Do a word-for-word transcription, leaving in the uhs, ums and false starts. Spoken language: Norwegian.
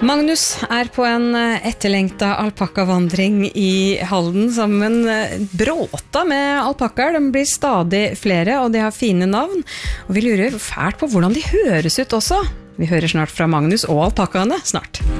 Magnus er på en etterlengta alpakavandring i Halden sammen bråta med alpakaer. De blir stadig flere, og de har fine navn. Og vi lurer fælt på hvordan de høres ut også. Vi hører snart fra Magnus og alpakaene snart.